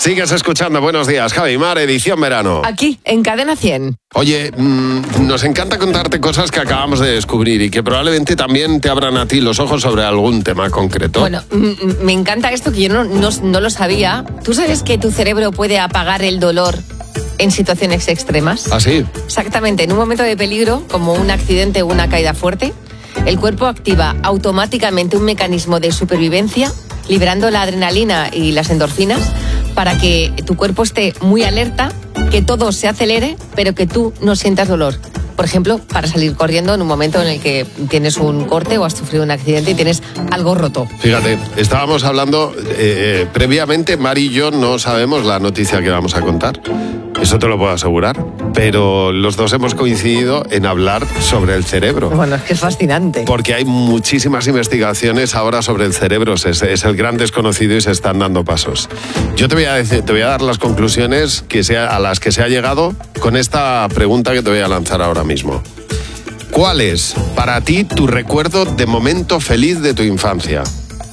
Sigues escuchando Buenos Días, Javi Mar, edición verano. Aquí, en Cadena 100. Oye, nos encanta contarte cosas que acabamos de descubrir y que probablemente también te abran a ti los ojos sobre algún tema concreto. Bueno, me encanta esto que yo no lo sabía. ¿Tú sabes que tu cerebro puede apagar el dolor en situaciones extremas? ¿Ah, sí? Exactamente, en un momento de peligro, como un accidente o una caída fuerte, el cuerpo activa automáticamente un mecanismo de supervivencia, liberando la adrenalina y las endorfinas, para que tu cuerpo esté muy alerta, que todo se acelere, pero que tú no sientas dolor. Por ejemplo, para salir corriendo en un momento en el que tienes un corte o has sufrido un accidente y tienes algo roto. Fíjate, estábamos hablando previamente, Mari y yo no sabemos la noticia que vamos a contar. Eso te lo puedo asegurar. Pero los dos hemos coincidido en hablar sobre el cerebro. Bueno, es que es fascinante. Porque hay muchísimas investigaciones ahora sobre el cerebro. Es el gran desconocido y se están dando pasos. Yo te voy a dar las conclusiones a las que se ha llegado con esta pregunta que te voy a lanzar ahora mismo. ¿Cuál es para ti tu recuerdo de momento feliz de tu infancia?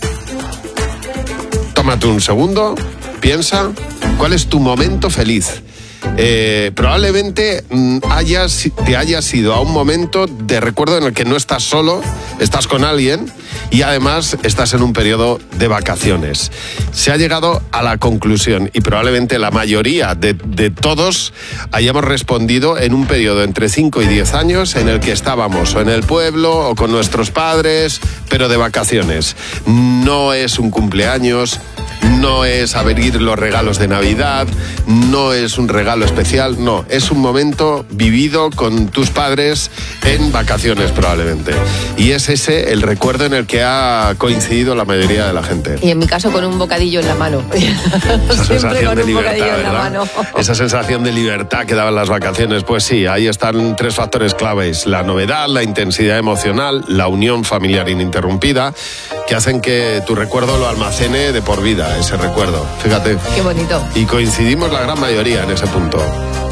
Tómate un segundo, piensa, ¿cuál es tu momento feliz? Probablemente te hayas ido a un momento de recuerdo en el que no estás solo, estás con alguien y además estás en un periodo de vacaciones. Se ha llegado a la conclusión y probablemente la mayoría de todos hayamos respondido en un periodo entre 5 y 10 años en el que estábamos o en el pueblo o con nuestros padres, pero de vacaciones. No es un cumpleaños, no es abrir los regalos de Navidad, no es un regalo especial, no, es un momento vivido con tus padres en vacaciones probablemente. Y es ese el recuerdo en el que ha coincidido la mayoría de la gente. Y en mi caso con un bocadillo en la mano. Esa sensación de libertad, en la mano. Esa sensación de libertad que daban las vacaciones, pues sí, ahí están 3 factores claves: la novedad, la intensidad emocional, la unión familiar ininterrumpida, que hacen que tu recuerdo lo almacene de por vida, ese recuerdo. Fíjate. Qué bonito. Y coincidimos la gran mayoría en ese punto.